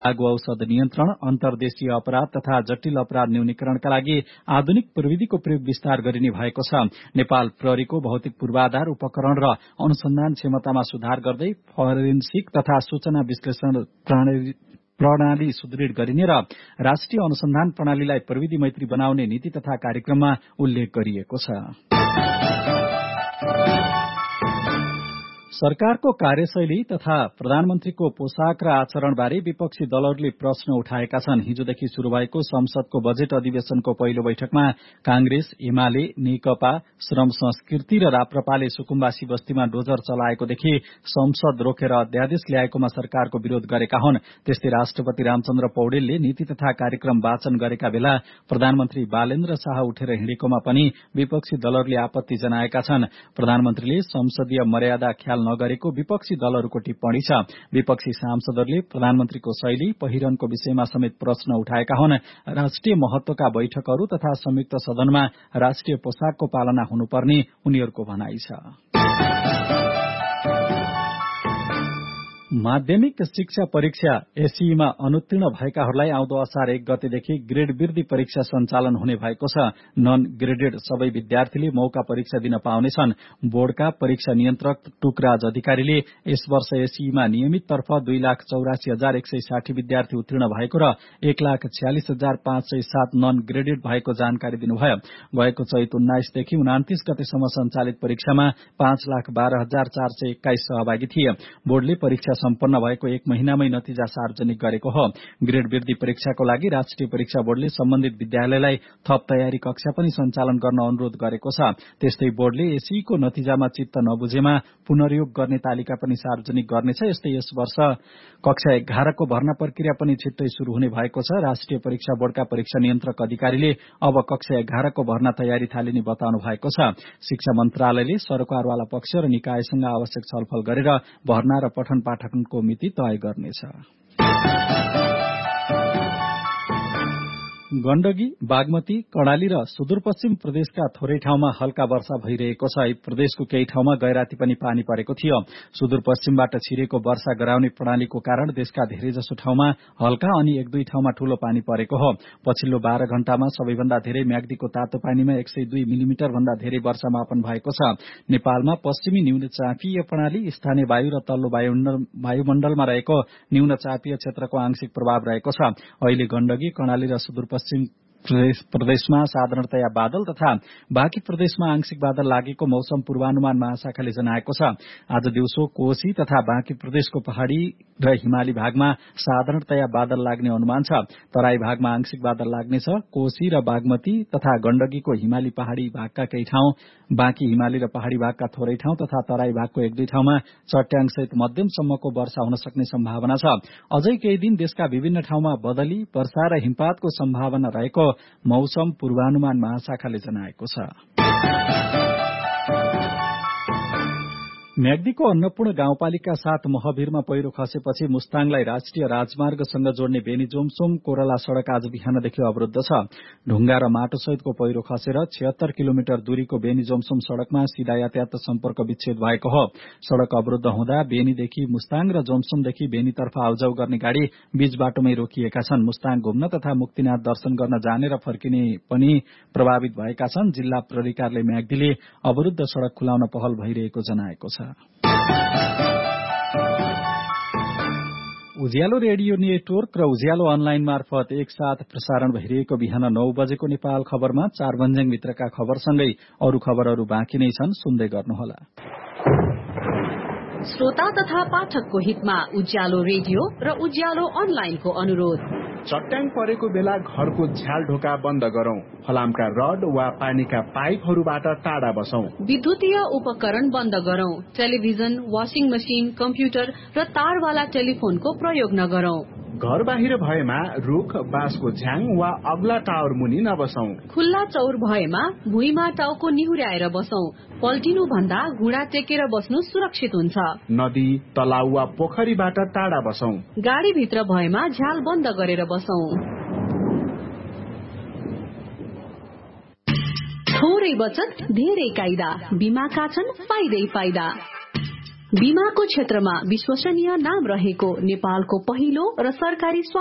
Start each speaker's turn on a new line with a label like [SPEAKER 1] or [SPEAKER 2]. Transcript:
[SPEAKER 1] लागू औषध नियन्त्रण, अन्तर्देशीय अपराध तथा जटिल अपराध न्यूनीकरणका लागि आधुनिक प्रविधिको प्रयोग विस्तार गरिने भएको छ। नेपाल प्रहरीको भौतिक पूर्वाधार, उपकरण र अनुसन्धान क्षमतामा सुधार गर्दै फोरेन्सिक तथा सूचना विश्लेषण प्रणाली सुदृढ गरिने र राष्ट्रिय अनुसन्धान प्रणालीलाई प्रविधि मैत्री बनाउने नीति तथा कार्यक्रममा उल्लेख गरिएको छ। सरकारको कार्यशैली तथा प्रधानमन्त्रीको पोशाक र आचरणबारे विपक्षी दलहरूले प्रश्न उठाएका छन्। हिजोदेखि शुरू भएको संसदको बजेट अधिवेशनको पहिलो बैठकमा कांग्रेस, एमाले, नेकपा, श्रम संस्कृति र राप्रपाले सुकुम्बासी बस्तीमा डोजर चलाएकोदेखि संसद रोकेर अध्यादेश ल्याएकोमा सरकारको विरोध गरेका हुन्। त्यस्तै राष्ट्रपति रामचन्द्र पौडेलले नीति तथा कार्यक्रम वाचन गरेका बेला प्रधानमन्त्री बालेन्द्र शाह उठेर हिँडेकोमा पनि विपक्षी दलहरूले आपत्ति जनाएका छन्। प्रधानमन्त्रीले संसदीय मर्यादा ख्याल नगरेको विपक्षी दलहरूको टिप्पणी छ। विपक्षी सांसदहरूले प्रधानमन्त्रीको शैली, पहिरनको विषयमा समेत प्रश्न उठाएका हुन्। राष्ट्रिय महत्वका बैठकहरू तथा संयुक्त सदनमा राष्ट्रिय पोशाकको पालना हुनुपर्ने उनीहरूको भनाइ छ। माध्यमिक शिक्षा परीक्षा एसईमा अनुत्तीर्ण भएकाहरूलाई आउँदो असार 1 गतेदेखि ग्रेड वृद्धि परीक्षा सञ्चालन हुने भएको छ। नन ग्रेडेड सबै विद्यार्थीले मौका परीक्षा दिन पाउनेछन्। बोर्डका परीक्षा नियन्त्रक टुकराज अधिकारीले यस वर्ष एसईमा नियमित तर्फ 2,84,160 विद्यार्थी उत्तीर्ण भएको र 1,46,507 नन ग्रेडेड भएको जानकारी दिनुभयो। गएको चैत 19 देखि 29 गतेसम्म सञ्चालित परीक्षामा 5,12,421 सहभागी थिए। बोर्डले परीक्षा सम्पन्न भएको 1 महिनामै नतिजा सार्वजनिक गरेको हो। ग्रेड वृद्धि परीक्षाको लागि राष्ट्रिय परीक्षा बोर्डले सम्बन्धित विद्यालयलाई थप तयारी कक्षा पनि सञ्चालन गर्न अनुरोध गरेको छ। त्यस्तै बोर्डले एसईको नतिजामा चित्त नबुझेमा पुनर्योग गर्ने तालिका पनि सार्वजनिक गर्नेछ। यस्तै यस वर्ष कक्षा 11 को भर्ना प्रक्रिया पनि छिट्टै शुरू हुने भएको छ। राष्ट्रिय परीक्षा बोर्डका परीक्षा नियन्त्रक अधिकारीले अब कक्षा 11 को भर्ना तयारी थालिने बताउनु भएको छ। शिक्षा मन्त्रालयले सरकारवाला पक्ष र निकायसँग आवश्यक छलफल गरेर भर्ना र पठन पाठनको मिति तय गर्नेछ। गण्डकी, बागमती, कर्णाली र सुदूरपश्चिम प्रदेशका थोरै ठाउँमा हल्का वर्षा भइरहेको छ। प्रदेशको केही ठाउँमा गैराती पनि पानी परेको थियो। सुदूरपश्चिमबाट छिरेको वर्षा गराउने प्रणालीको कारण देशका धेरैजसो ठाउँमा हल्का अनि 1-2 ठाउँमा ठूलो पानी परेको हो। पछिल्लो 12 घण्टामा सबैभन्दा धेरै म्याग्दीको तातो पानीमा 102 मिलिमिटर भन्दा धेरै वर्षा मापन भएको छ। नेपालमा पश्चिमी न्यूनचापीय प्रणाली, स्थानीय वायु र तल्लो वायुमण्डलमा रहेको न्यूनचापीय क्षेत्रको आंशिक प्रभाव रहेको छ। अहिले गण्डकी, कर्णाली र सुदूरपश्चिम प्रदेशमा साधारणतया बादल तथा बाँकी प्रदेशमा आंशिक बादल लागेको मौसम पूर्वानुमान महाशाखाले जनाएको छ। आज दिउँसो कोशी तथा बाँकी प्रदेशको पहाड़ी र हिमाली भागमा साधारणतया बादल लाग्ने अनुमान छ। तराई भागमा आंशिक बादल लाग्नेछ। कोशी र बागमती तथा गण्डकीको हिमाली पहाड़ी भागका केही ठाउँ, बाँकी हिमाली र पहाड़ी भागका थोरै ठाउँ तथा तराई भागको 1-2 ठाउँमा चट्याङसहित मध्यमसम्मको वर्षा हुन सक्ने सम्भावना छ। अझै केही दिन देशका विभिन्न ठाउँमा बदली, वर्षा र हिमपातको सम्भावना रहेको मौसम पूर्वानुमान महाशाखाले जनाएको छ। म्याग्दीको अन्नपूर्ण गाउँपालिका 7 महभिरमा पहिरो खसेपछि मुस्ताङलाई राष्ट्रिय राजमार्गसँग जोड्ने बेनीजोमसोम कोरला सड़क आज बिहानदेखि अवरुद्ध छ। ढुंगा र माटो सहितको पहिरो खसेर 76 किलोमिटर दूरीको बेनीजोमसोम सड़कमा सीधा यातायात सम्पर्क विच्छेद भएको हो। सड़क अवरुद्ध हुँदा बेनीदेखि मुस्ताङ र जोमसोमदेखि बेनीतर्फ आउजाउ गर्ने गाड़ी बीच बाटोमै रोकिएका छन्। मुस्ताङ घुम्न तथा मुक्तिनाथ दर्शन गर्न जाने र फर्किने पनि प्रभावित भएका छन्। जिल्ला प्रहरी कार्यालय म्याग्दीले अवरुद्ध सड़क खुलाउन पहल भइरहेको जनाएको छ। उज्यालो रेडियो नेटवर्क र उज्यालो अनलाइन मार्फत एकसाथ प्रसारण भइरहेको बिहान 9 बजेको नेपाल खबरमा 4 भन्ज्याङभित्रका खबरसँगै अरू खबरहरू बाँकी नै छन्, सुन्दै गर्नुहोला।
[SPEAKER 2] श्रोता तथा पाठकको हितमा उज्यालो रेडियो र उज्यालो अनलाइनको अनुरोध।
[SPEAKER 3] चट्याङ परेको बेला घरको झ्याल ढोका बन्द गरौं। फलामका रड वा पानीका पाइपहरूबाट टाढा बसौं।
[SPEAKER 2] विद्युतीय उपकरण बन्द गरौं। टेलिभिजन, वाशिङ मशिन, कम्प्युटर र तारवाला टेलिफोनको प्रयोग नगरौं।
[SPEAKER 3] घर बाहिर भएमा रुख, बाँसको झ्याङ वा अग्ला टावर मुनि नबसौं।
[SPEAKER 2] खुल्ला चौर भएमा भुइँमा टाउको निहुर्याएर बसौं। पल्टिनु भन्दा घुँडा टेकेर बस्नु सुरक्षित हुन्छ।
[SPEAKER 3] नदी, तलाउ वा पोखरीबाट टाढा बसौं।
[SPEAKER 2] गाडी भित्र भएमा झ्याल बन्द गरेर बसौं। थोरै बचत धेरै कायदा, बीमाका छन् फाइदै फाइदा। बीमाको क्षेत्रमा विश्वसनीय नाम रहेको नेपालको पहिलो र सरकारी